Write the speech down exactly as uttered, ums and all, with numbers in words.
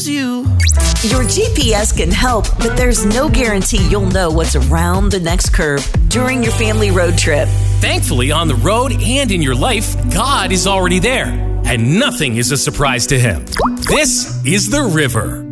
lose you. Your G P S can help, but there's no guarantee you'll know what's around the next curve during your family road trip. Thankfully, on the road and in your life, God is already there, and nothing is a surprise to Him. This is the river.